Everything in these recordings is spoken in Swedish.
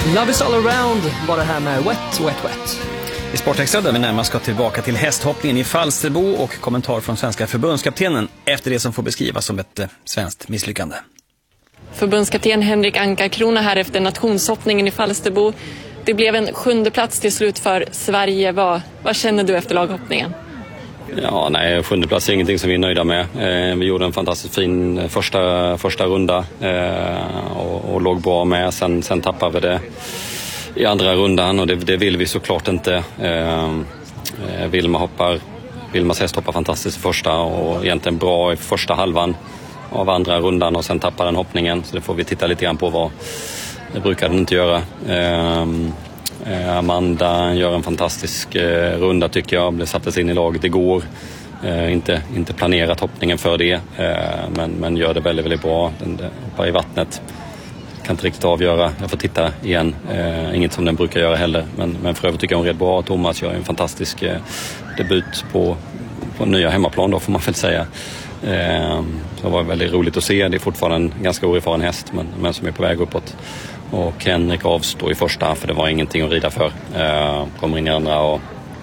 Love is all around, bara här med Wet, Wet, Wet. I Sportextra där vi närmast ska tillbaka till hästhoppningen i Falsterbo och kommentar från svenska förbundskaptenen efter det som får beskrivas som ett svenskt misslyckande. Förbundskapten Henrik Ankarkrona här efter nationshoppningen i Falsterbo. Det blev en 7:e plats till slut för Sverige. Vad känner du efter laghoppningen? Ja, nej, 7:e plats är ingenting som vi är nöjda med. Vi gjorde en fantastiskt fin första runda och låg bra med. Sen tappade vi det i andra rundan och det vill vi såklart inte. Vilmas häst hoppar fantastiskt i första och egentligen bra i första halvan av andra rundan och sen tappar den hoppningen. Så det får vi titta lite grann på vad det brukar den inte göra. Amanda gör en fantastisk runda tycker jag. Sattes in i laget igår. Inte planerat hoppningen för det. Men gör det väldigt, väldigt bra. Den hoppar i vattnet. Kan inte riktigt avgöra. Jag får titta igen. Inget som den brukar göra heller. Men för övrigt tycker jag hon red bra. Thomas gör en fantastisk debut på nya hemmaplan då får man väl säga. Det var väldigt roligt att se. Det är fortfarande en ganska oerfaren häst men som är på väg uppåt. Och Henrik avstår i första för det var ingenting att rida för. Kommer in i andra och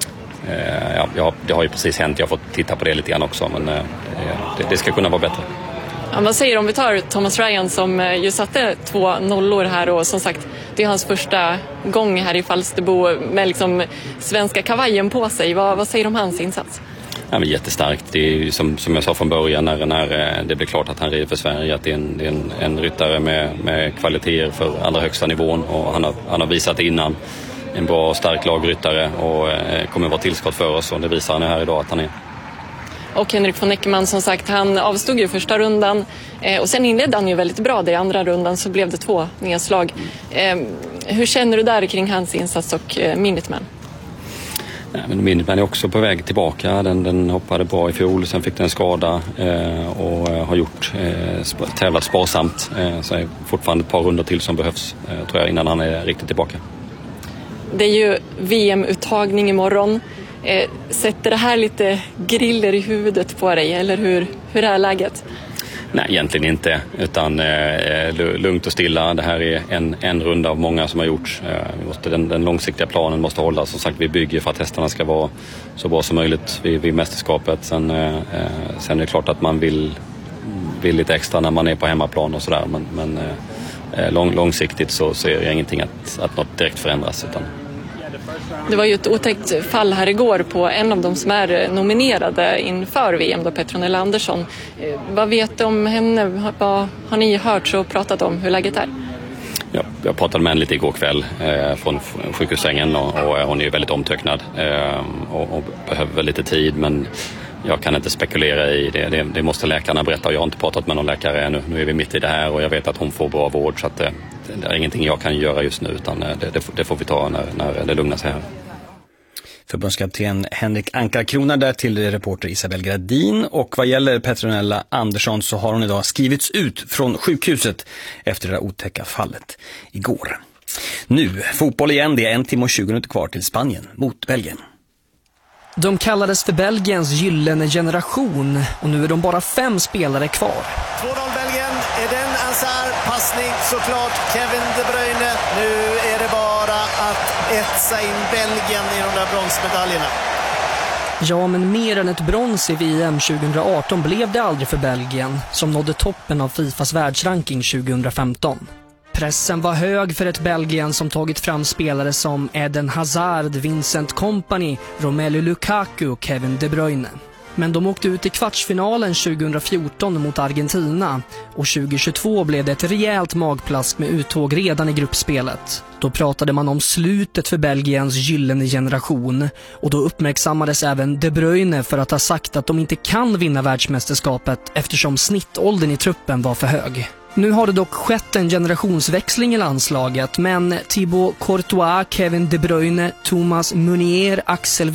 det har ju precis hänt. Jag har fått titta på det lite grann också men det ska kunna vara bättre. Ja, vad säger du om vi tar Thomas Ryan som ju satte 2 nollor här och som sagt det är hans första gång här i Falsterbo med liksom svenska kavajen på sig. Vad säger du om hans insats? Ja, men jättestarkt. Det är ju som jag sa från början när det blev klart att han rider för Sverige att det är en ryttare med kvaliteter för allra högsta nivån och han har visat det innan. En bra och stark lagryttare och kommer vara tillskott för oss och det visar han här idag att han är. Och Henrik von Eckermann som sagt, han avstod ju första rundan och sen inledde han ju väldigt bra det i andra rundan så blev det 2 nedslag. Hur känner du där kring hans insats och Minuteman? Minuteman är också på väg tillbaka. Den hoppade bra i fjol, sen fick den en skada och har tävlat sparsamt. Så är fortfarande ett par runder till som behövs tror jag innan han är riktigt tillbaka. Det är ju VM-uttagning imorgon. Sätter det här lite griller i huvudet på dig eller hur är läget? Nej, egentligen inte utan lugnt och stilla. Det här är en runda av många som har gjorts. Den långsiktiga planen måste hållas. Som sagt, vi bygger för att hästarna ska vara så bra som möjligt vid mästerskapet. Sen är det klart att man vill lite extra när man är på hemmaplan och sådär. Men långsiktigt så är det ingenting att något direkt förändras utan. Det var ju ett otäckt fall här igår på en av de som är nominerade inför VM då, Petronella Andersson. Vad vet du om henne? Vad har ni hört och pratat om hur läget är? Ja, jag pratade med henne lite igår kväll från sjukhussängen och hon är ju väldigt omtöcknad och behöver lite tid men jag kan inte spekulera i det. Det måste läkarna berätta och jag har inte pratat med någon läkare ännu. Nu är vi mitt i det här och jag vet att hon får bra vård så att det är ingenting jag kan göra just nu utan det får vi ta när det lugnar sig här. Förbundskapten Henrik Ankarkrona där till reporter Isabel Gradin och vad gäller Petronella Andersson så har hon idag skrivits ut från sjukhuset efter det otäcka fallet igår. Nu, fotboll igen, det är 1 timme och 20 minuter kvar till Spanien mot Belgien. De kallades för Belgiens gyllene generation och nu är de bara 5 spelare kvar. 2-0 Belgien, Eden Hazard, passning såklart, Kevin De Bruyne. Nu är det bara att etsa in Belgien i de där bronsmedaljerna. Ja, men mer än ett brons i VM 2018 blev det aldrig för Belgien som nådde toppen av Fifas världsranking 2015. Pressen var hög för ett Belgien som tagit fram spelare som Eden Hazard, Vincent Kompany, Romelu Lukaku och Kevin De Bruyne. Men de åkte ut i kvartsfinalen 2014 mot Argentina och 2022 blev det ett rejält magplask med uttåg redan i gruppspelet. Då pratade man om slutet för Belgiens gyllene generation och då uppmärksammades även De Bruyne för att ha sagt att de inte kan vinna världsmästerskapet eftersom snittåldern i truppen var för hög. Nu har det dock skett en generationsväxling i landslaget men Thibaut Courtois, Kevin De Bruyne, Thomas Meunier, Axel